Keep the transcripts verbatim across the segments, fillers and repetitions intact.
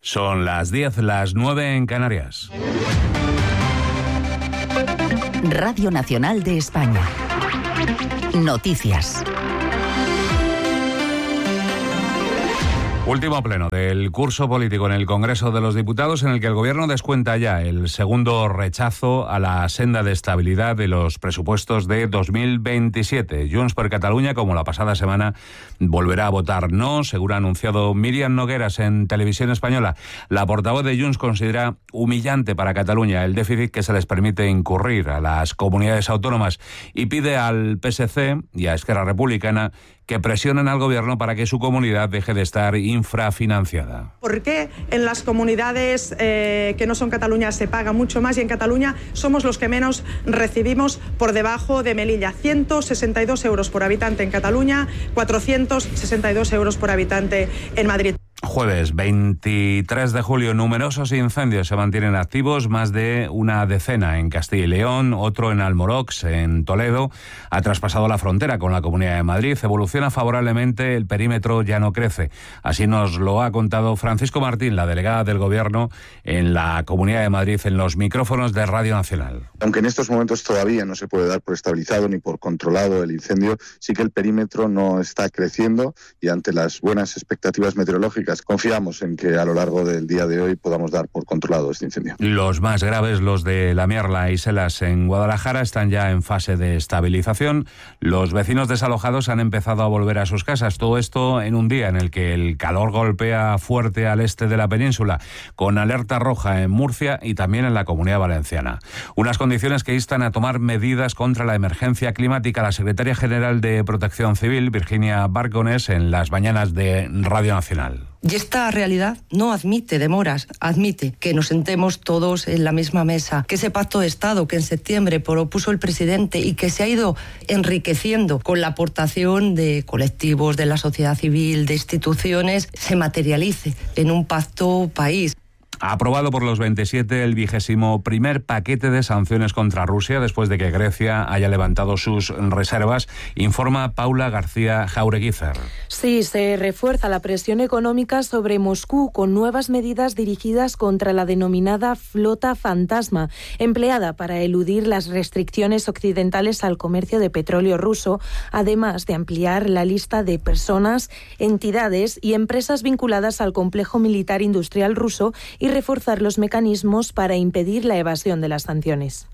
Son las diez, las nueve en Canarias. Radio Nacional de España. Noticias. Último pleno del curso político en el Congreso de los Diputados, en el que el Gobierno descuenta ya el segundo rechazo a la senda de estabilidad de los presupuestos de dos mil veintisiete. Junts per Catalunya, como la pasada semana, volverá a votar no, según ha anunciado Míriam Nogueras en Televisión Española. La portavoz de Junts considera humillante para Cataluña el déficit que se les permite incurrir a las comunidades autónomas y pide al P S C y a Esquerra Republicana que presionen al Gobierno para que su comunidad deje de estar infrafinanciada. ¿Por qué en las comunidades eh, que no son Cataluña se paga mucho más y en Cataluña somos los que menos recibimos por debajo de Melilla? ciento sesenta y dos euros por habitante en Cataluña, cuatrocientos sesenta y dos euros por habitante en Madrid. Jueves veintitrés de julio, numerosos incendios se mantienen activos, más de una decena en Castilla y León, otro en Almorox, en Toledo. Ha traspasado la frontera con la Comunidad de Madrid. Evoluciona favorablemente, el perímetro ya no crece. Así nos lo ha contado Francisco Martín, la delegada del Gobierno en la Comunidad de Madrid, en los micrófonos de Radio Nacional. Aunque en estos momentos todavía no se puede dar por estabilizado ni por controlado el incendio, sí que el perímetro no está creciendo y ante las buenas expectativas meteorológicas confiamos en que a lo largo del día de hoy podamos dar por controlado este incendio. Los más graves, los de La Mierla y Selas en Guadalajara, están ya en fase de estabilización. Los vecinos desalojados han empezado a volver a sus casas. Todo esto en un día en el que el calor golpea fuerte al este de la península, con alerta roja en Murcia y también en la Comunidad Valenciana. Unas condiciones que instan a tomar medidas contra la emergencia climática. La secretaria general de Protección Civil, Virginia Barcones, en las mañanas de Radio Nacional. Y esta realidad no admite demoras, admite que nos sentemos todos en la misma mesa, que ese pacto de Estado que en septiembre propuso el presidente y que se ha ido enriqueciendo con la aportación de colectivos, de la sociedad civil, de instituciones, se materialice en un pacto país. Aprobado por los veintisiete el vigésimo primer paquete de sanciones contra Rusia después de que Grecia haya levantado sus reservas, informa Paula García Jaureguízar. Sí, se refuerza la presión económica sobre Moscú con nuevas medidas dirigidas contra la denominada flota fantasma, empleada para eludir las restricciones occidentales al comercio de petróleo ruso, además de ampliar la lista de personas, entidades y empresas vinculadas al complejo militar industrial ruso y reforzar los mecanismos para impedir la evasión de las sanciones.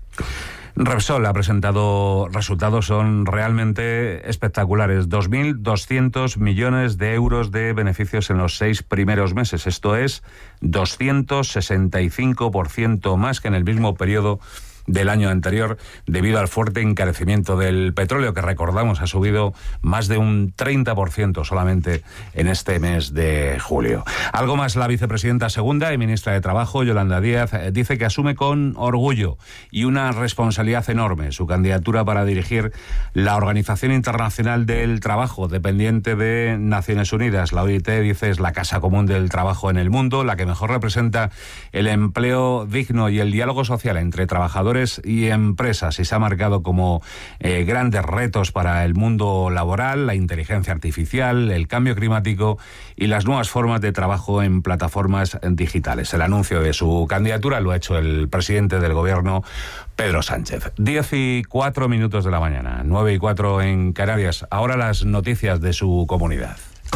Repsol ha presentado resultados, son realmente espectaculares. dos mil doscientos millones de euros de beneficios en los seis primeros meses. Esto es doscientos sesenta y cinco por ciento más que en el mismo periodo del año anterior, debido al fuerte encarecimiento del petróleo, que recordamos ha subido más de un treinta por ciento solamente en este mes de julio. Algo más, la vicepresidenta segunda y ministra de Trabajo, Yolanda Díaz, dice que asume con orgullo y una responsabilidad enorme su candidatura para dirigir la Organización Internacional del Trabajo, dependiente de Naciones Unidas. La O I T, dice, es la casa común del trabajo en el mundo, la que mejor representa el empleo digno y el diálogo social entre trabajadores y empresas, y se ha marcado como eh, grandes retos para el mundo laboral, la inteligencia artificial, el cambio climático y las nuevas formas de trabajo en plataformas digitales. El anuncio de su candidatura lo ha hecho el presidente del Gobierno, Pedro Sánchez. Diez y cuatro minutos de la mañana, nueve y cuatro en Canarias. Ahora las noticias de su comunidad.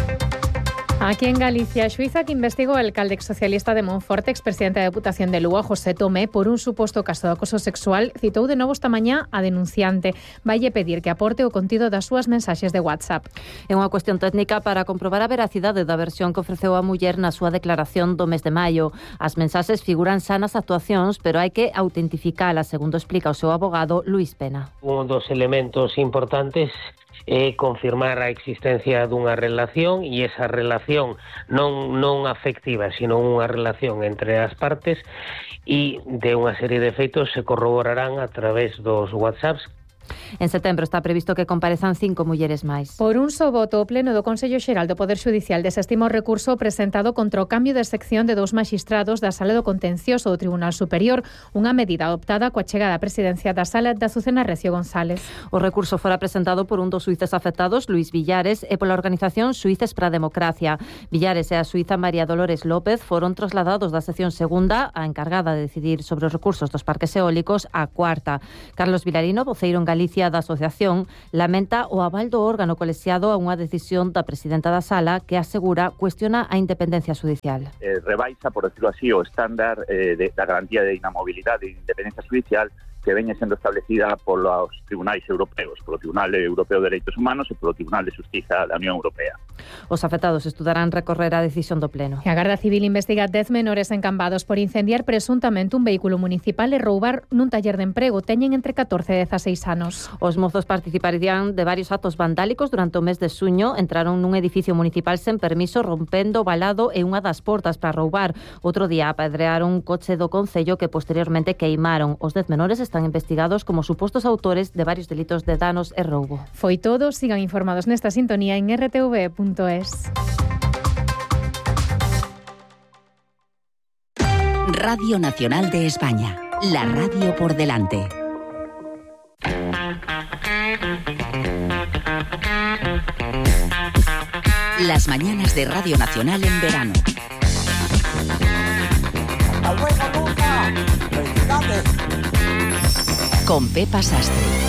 Aquí en Galicia, xuíza que investigou el alcalde socialista de Monforte, expresidente da Deputación de Lugo, José Tomé, por un suposto caso de acoso sexual, citou de novo esta mañá a denunciante. Vaille pedir que aporte o contido das súas mensaxes de WhatsApp. É unha cuestión técnica para comprobar a veracidade da versión que ofreceu a muller na súa declaración do mes de maio. As mensaxes figuran xa nas actuacións, pero hai que autentificala, segundo explica o seu abogado, Luís Pena. Un dos elementos importantes é confirmar a existencia dunha relación, e esa relación non non afectiva, sino unha relación entre as partes, e de unha serie de feitos se corroborarán a través dos WhatsApps En setembro está previsto que comparezan cinco mulleres máis. Por un só voto, o Pleno do Consello Xeral do Poder Xudicial desestima o recurso presentado contra o cambio de sección de dous maxistrados da Sala do Contencioso do Tribunal Superior, unha medida adoptada coa chegada á presidencia da Sala de Azucena Recio González. O recurso fora presentado por un dos xuíces afectados, Luis Villares, e pola organización Xuíces para a Democracia. Villares e a xuíza María Dolores López foron trasladados da sección segunda, a encargada de decidir sobre os recursos dos parques eólicos, á cuarta. Carlos Vilarino, voceiro en Galicia da asociación, lamenta o aval do órgano colexiado a unha decisión da presidenta da Sala que asegura cuestiona a independencia judicial. Eh, rebaixa, por decirlo así, o estándar eh, de, da garantía de inamovilidade e independencia judicial que veña sendo establecida polos tribunais europeos, polo Tribunal Europeo de Dereitos Humanos e polo Tribunal de Xustiza da Unión Europea. Os afectados estudarán recorrer a decisión do Pleno. A Garda Civil investiga dez menores encambados por incendiar presuntamente un vehículo municipal e roubar nun taller de emprego. Teñen entre catorce e dezaseis anos. Os mozos participarían de varios actos vandálicos durante o mes de xuño. Entraron nun edificio municipal sen permiso, rompendo o valado e unha das portas para roubar. Outro día apedrearon un coche do Concello que posteriormente queimaron. Os dez menores están investigados como supostos autores de varios delitos de danos e roubo. Foi todo. Sigan informados nesta sintonía en r t v punto es. Radio Nacional de España, la radio por delante. Las mañanas de Radio Nacional en verano. Con Pepa Sastre.